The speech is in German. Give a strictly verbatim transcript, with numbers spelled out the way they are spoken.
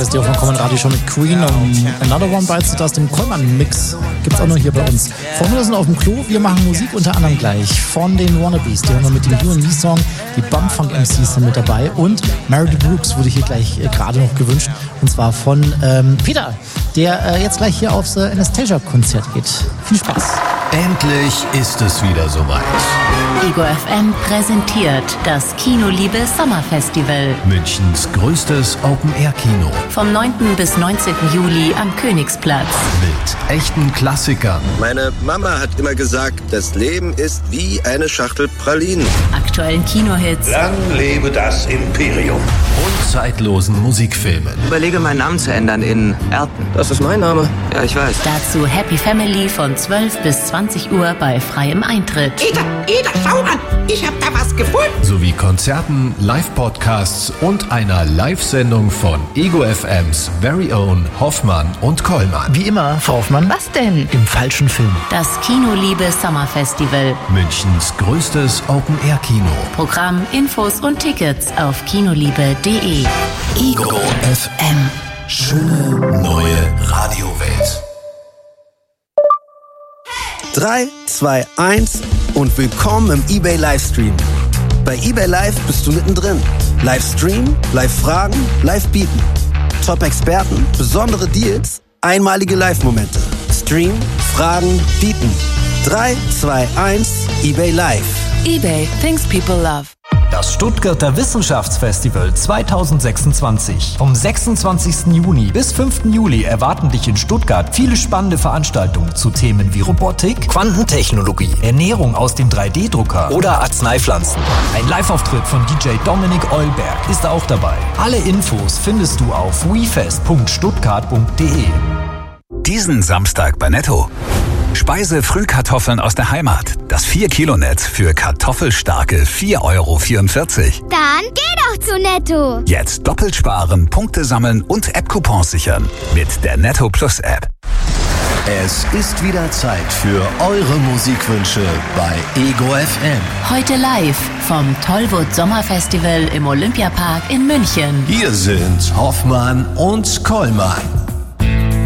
Sommerfest hier auf dem Common Radio schon mit Queen und Another One Bites the Dust im Kollmann-Mix. Gibt's auch noch hier bei uns. Vorne sind auf dem Klo, wir machen Musik unter anderem gleich von den Wannabes. Die hören wir mit dem You and Me Song. Die Bumfunk-M Cs sind mit dabei und Meredith Brooks wurde hier gleich äh, gerade noch gewünscht. Und zwar von ähm, Peter, der äh, jetzt gleich hier aufs äh, Anastasia-Konzert geht. Viel Spaß. Endlich ist es wieder soweit. Ego F M präsentiert das Kinoliebe Sommerfestival. Münchens größtes Open-Air-Kino. Vom neunten bis neunzehnten Juli am Königsplatz. Mit echten Klassikern. Meine Mama hat immer gesagt, das Leben ist wie eine Schachtel Pralinen. Aktuellen Kinohits. Lang lebe das Imperium. Und zeitlosen Musikfilmen. Ich überlege, meinen Namen zu ändern in Erten. Das ist mein Name. Ja, ich weiß. Dazu Happy Family von zwölf bis zwanzig Uhr bei freiem Eintritt. Eda, Eda, schau mal, ich hab da was gefunden. Sowie Konzerten, Live-Podcasts und einer Live-Sendung von Ego F Ms Very Own Hoffmann und Kollmann. Wie immer, Frau Hoffmann. Was denn? Im falschen Film. Das Kinoliebe Sommerfestival. Münchens größtes Open-Air-Kino. Programm, Infos und Tickets auf kinoliebe punkt de. Ego F M. Schöne neue Radiowelt. drei, zwei, eins und willkommen im eBay Livestream. Bei eBay Live bist du mittendrin. Livestream, Live-Fragen, Live-Bieten. Top-Experten, besondere Deals, einmalige Live-Momente. Stream, Fragen, Bieten. drei, zwei, eins, eBay Live. eBay, things people love. Das Stuttgarter Wissenschaftsfestival zweitausendsechsundzwanzig. Vom sechsundzwanzigsten Juni bis fünften Juli erwarten dich in Stuttgart viele spannende Veranstaltungen zu Themen wie Robotik, Quantentechnologie, Ernährung aus dem drei D Drucker oder Arzneipflanzen. Ein Live-Auftritt von D J Dominik Eulberg ist auch dabei. Alle Infos findest du auf wefest punkt stuttgart punkt de. Diesen Samstag bei Netto. Speise-Frühkartoffeln aus der Heimat. Das vier Kilo Netz für kartoffelstarke vier Euro vierundvierzig. Dann geh doch zu Netto. Jetzt doppelt sparen, Punkte sammeln und App-Coupons sichern. Mit der Netto Plus App. Es ist wieder Zeit für eure Musikwünsche bei Ego F M. Heute live vom Tollwood Sommerfestival im Olympiapark in München. Hier sind Hoffmann und Kollmann.